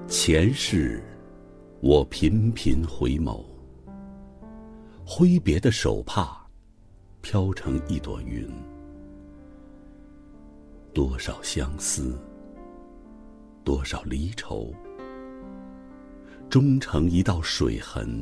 前世，我频频回眸，挥别的手帕飘成一朵云。多少相思，多少离愁，终成一道水痕。